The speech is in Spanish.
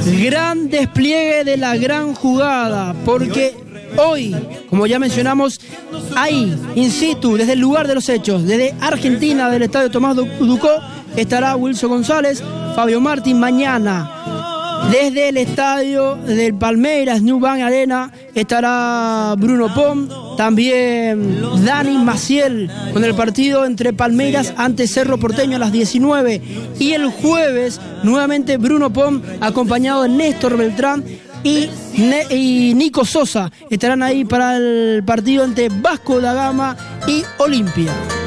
Gran despliegue de la gran jugada, porque hoy, como ya mencionamos, ahí, in situ, desde el lugar de los hechos, desde Argentina, del estadio Tomás Ducó, estará Wilson González, Fabio Martín. Mañana, desde el estadio del Palmeiras New Bank Arena, estará Bruno Pom, también Dani Maciel, con el partido entre Palmeiras ante Cerro Porteño a las 19. Y el jueves, nuevamente Bruno Pom, acompañado de Néstor Beltrán y Nico Sosa, estarán ahí para el partido entre Vasco da Gama y Olimpia.